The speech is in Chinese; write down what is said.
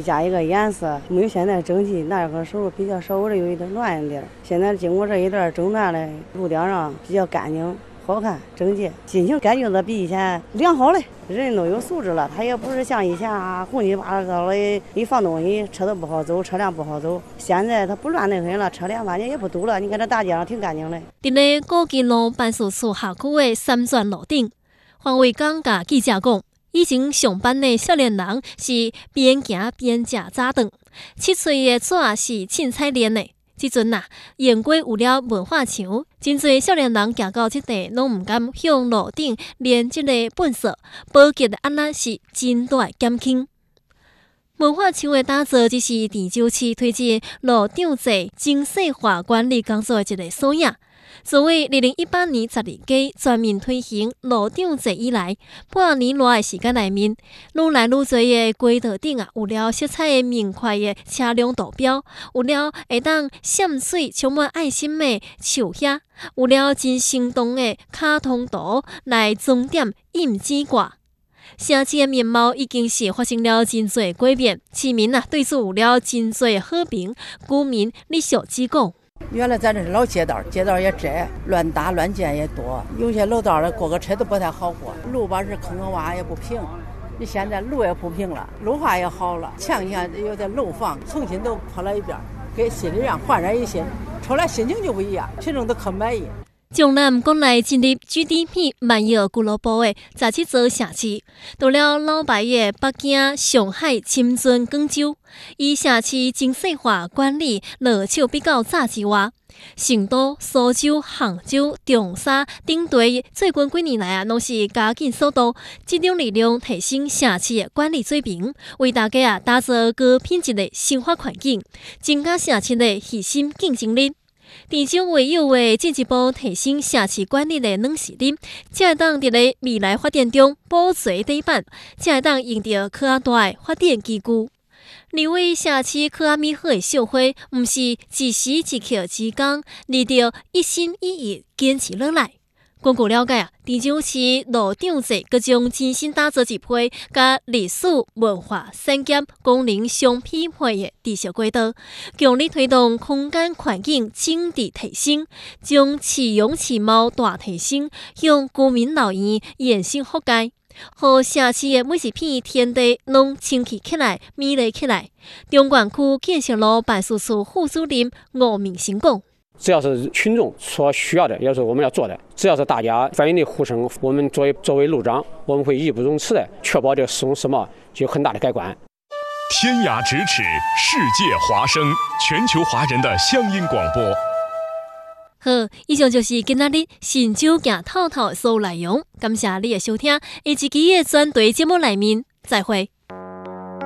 加一个颜色，没有现在整齐。那个时候比较稍微的有一点乱一点，现在经过这一段整顿了，路顶上比较干净。好看整洁，心情感觉到比以前良好了，人都有素质了，他也不是像以前混七八糟的，一放东西车都不好走，车辆不好走。现在他不乱得很了，车辆反正也不堵了，你看这大街上挺干净的。 伫咧高金路办事处下区的三转路顶，黄伟刚甲记者讲，以前上班的少年人是边行边食早顿，七岁的纸是凊彩练的。即阵沿过有了文化场，真侪少年人行到即地，拢毋敢向路顶练即个本色，保洁的安那是真大减轻。文化场的打造，只是泉州市推进路长制精细化管理工作的一个缩影。作为2018年12月全面推行路长制以来，半年多的时间内面，愈来愈多的轨道顶有了色彩明确的车辆图标，有了会当闪水、充满爱心的树叶，有了真生动的卡通图来装点印纸挂。城市的面貌已经是发生了真多的改变，市民对此有了真多的好评，居民立即指讲。 原来咱这是老街道，街道也窄，乱搭乱建也多，有些楼道过个车都不太好过，路吧是坑坑洼也不平。你现在路也铺平了，绿化也好了，墙下有点楼房重新都铺了一遍，给心里让焕然一新，出来心情就不一样，群众都可满意。 江南国内进入 GDP 万亿俱乐部的17座城市，除了老牌的北京、上海、深圳、广州，以城市精细化管理落手比较早之外，成都、苏州、杭州、长沙等地最近几年来拢是加紧速度，集中力量提升城市的管理水平，为大家打造高品质的生活环境，增加城市的核心竞争力。泉州唯有为进一步提升城市管理的软实力，才会当伫咧未来发展中补齐底板，才会当用到较大的发展基础。立为城市较美好的社会，毋是一时一刻之间，而着一心一意坚持落来。根据了解泉州市路长制各将精心打造一批甲历史文化产业功能相匹配的地设轨道，强力推动空间环境整体提升，将市容市貌大提升，向居民老院延伸覆盖，互城市的每一片天地拢清气起来、美丽起来。中原区建设路办事处副主任吴明兴讲。 只要是群众所需要的，也是我们要做的。只要是大家反映的呼声，我们作为路长，我们会义不容辞的确保这个市容市貌有很大的改观。 天涯咫尺，世界华声，全球华人的乡音广播。 好，以上就是今仔日神州行透透的所有内容。感谢你的收听，下一期的专题节目内面再会。